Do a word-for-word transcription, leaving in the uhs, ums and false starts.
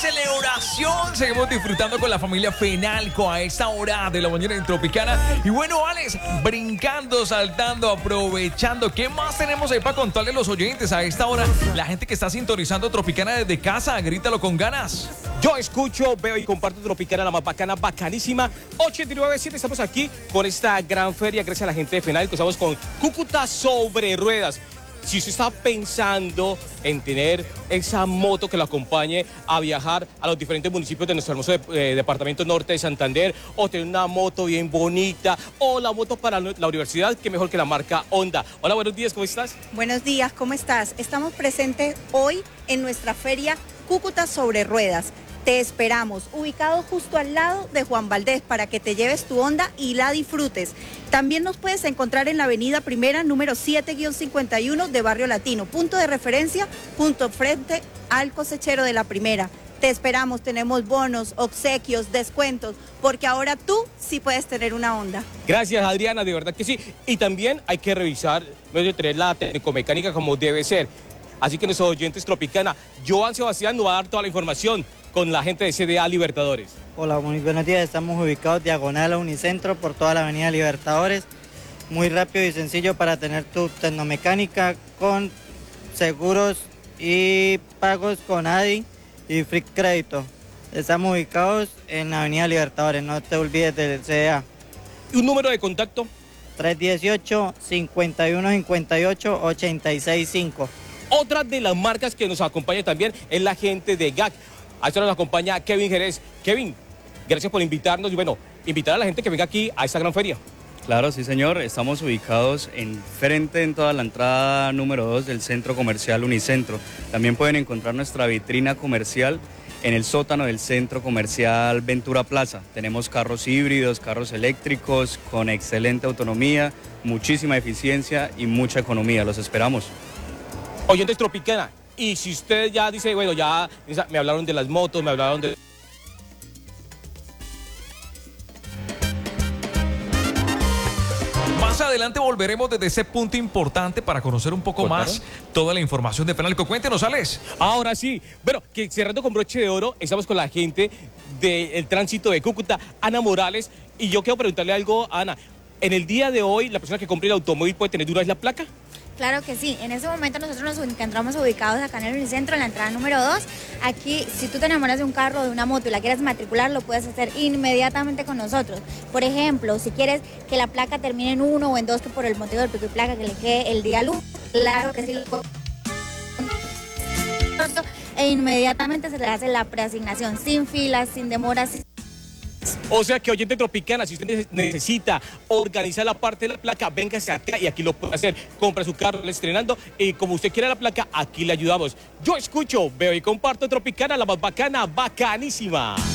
celebración. Seguimos disfrutando con la familia Fenalco a esta hora de la mañana en Tropicana. Y bueno, Alex, brincando, saltando, aprovechando. ¿Qué más tenemos ahí para contarle a los oyentes a esta hora? La gente que está sintonizando Tropicana desde casa, grítalo con ganas. Yo escucho, veo y comparto Tropicana, la más bacana, bacanísima. ochenta y nueve punto siete, estamos aquí con esta gran feria, gracias a la gente de Fenalco. Estamos con Cúcuta sobre ruedas. Si usted está pensando en tener esa moto que lo acompañe a viajar a los diferentes municipios de nuestro hermoso de, eh, departamento norte de Santander, o tener una moto bien bonita, o la moto para la universidad, qué mejor que la marca Honda. Hola, buenos días, ¿cómo estás? Buenos días, ¿cómo estás? Estamos presentes hoy en nuestra feria Cúcuta sobre ruedas. Te esperamos, ubicado justo al lado de Juan Valdés, para que te lleves tu Honda y la disfrutes. También nos puedes encontrar en la avenida Primera, número siete cincuenta y uno de Barrio Latino, punto de referencia, punto frente al cosechero de la Primera. Te esperamos, tenemos bonos, obsequios, descuentos, porque ahora tú sí puedes tener una Honda. Gracias, Adriana, de verdad que sí. Y también hay que revisar, medio de tener la técnico-mecánica como debe ser. Así que nuestros oyentes Tropicana, Joan Sebastián nos va a dar toda la información con la gente de C D A Libertadores. Hola, muy buenos días. Estamos ubicados diagonal a Unicentro por toda la avenida Libertadores. Muy rápido y sencillo para tener tu tecnomecánica con seguros y pagos con A D I y Free Crédito. Estamos ubicados en la avenida Libertadores, no te olvides del C D A. ¿Y un número de contacto? tres uno ocho, cincuenta y uno cincuenta y ocho, ochenta y seis cinco. Otra de las marcas que nos acompaña también es la gente de G A C. A esto nos acompaña Kevin Jerez. Kevin, gracias por invitarnos y bueno, invitar a la gente que venga aquí a esta gran feria. Claro, sí señor, estamos ubicados en frente en toda la entrada número dos del centro comercial Unicentro. También pueden encontrar nuestra vitrina comercial en el sótano del centro comercial Ventura Plaza. Tenemos carros híbridos, carros eléctricos con excelente autonomía, muchísima eficiencia y mucha economía. Los esperamos. Oyentes Tropicana, y si usted ya dice, bueno, ya me hablaron de las motos, me hablaron de... Más adelante volveremos desde ese punto importante para conocer un poco más toda la información de Fenalco. Cuéntenos, Alex. Ahora sí, bueno, que cerrando con broche de oro, estamos con la gente del tránsito de Cúcuta, Ana Morales, y yo quiero preguntarle algo a Ana. En el día de hoy, ¿la persona que compre el automóvil puede tener de una vez la placa? Claro que sí, en este momento nosotros nos encontramos ubicados acá en el Unicentro, en la entrada número dos. Aquí, si tú te enamoras de un carro o de una moto y la quieres matricular, lo puedes hacer inmediatamente con nosotros. Por ejemplo, si quieres que la placa termine en uno o en dos, que por el motivo del pico y placa que le quede el día luz, claro que sí. E inmediatamente se le hace la preasignación, sin filas, sin demoras. O sea que, oyente Tropicana, si usted necesita organizar la parte de la placa, véngase acá y aquí lo puede hacer. Compra su carro estrenando y como usted quiera la placa, aquí le ayudamos. Yo escucho, veo y comparto Tropicana, la más bacana, bacanísima.